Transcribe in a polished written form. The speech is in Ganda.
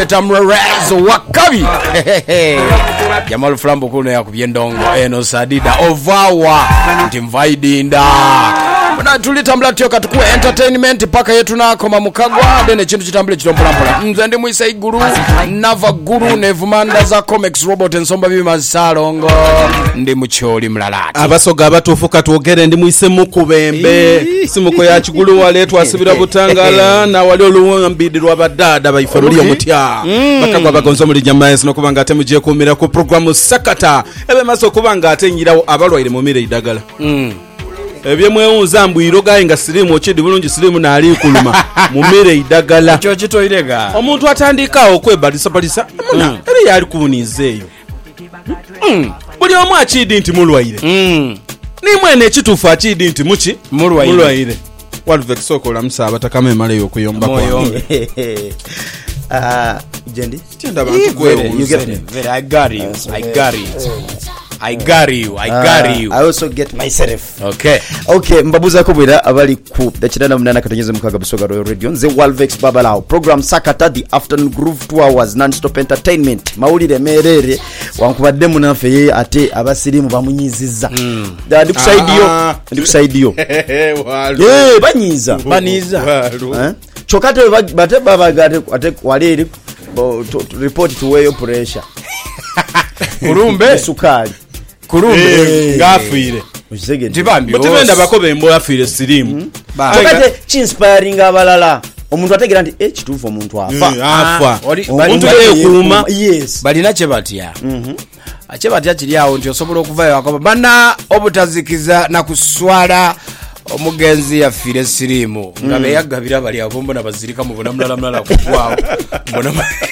Inspector Mrezo Wakabi Jamal Flambo kuno ya kubyendongo eno sadida ovawa ntimvaidinda Muna tulitambula tyoka tukuwe entertainment paka yetu nako mamukagwa dene chintu chitambule chitompolampola nze ndi Mwisa Iguru Nava Guru nevumanda za comics robot ensomba bima salongo ndi mucholi mlalati abasoga abatufuka tuogere ndi Mwise Mukubembe simuko ya Kigulu waletu asibira butangala na wali oluwambidirwa badada baifamili omutya bakagwa bagonzo muri jamaes no kubanga atemuje kumira ku program sakata ebe maso kubanga atenyirawo abalwaire mu mire idagala ebyemwewunza mbwiro gaye nga sirimu okidi bulungi sirimu nali kuluma mu mire idagala kyo kitoirega omuntu atandikawo kwebalisa balisa eri yali kubunizeeyo buli omu akidi nti mulwaire ni mwene ekituufu akidi nti muki mulwaire Walvex sokola musaba takame maleyo okuyomba kwa Jendi tenda bantu kwewo you get me I got you. I also get myself. Okay, mbabuza ko bwira abali ku dakidana munana katanyeze mukaga Busoga Royal Radio nze Walvex Babalao program Sakata the afternoon groove 2 hours non-stop entertainment maulire merere wankubadde munafe ye ate abasirimu bamunyiziza ndi kusaidio banyiza chokate bate babagate ate waliri report to weigh your pressure kurumbe sukali ngafire Tibambi mutibenda bakobe mbo afire sirimu chokate chinspiring abalala omuntu ategera nti ekitufu omuntu afa omuntu yekuma yes balina chebatya achebatya kiri awo nti osobola okuvayo akoba bana obutazikiza na kuswala omugenzi yafire sirimu ngabe yagabira bali abombo nabazirika mu bona mlala kugwawo bona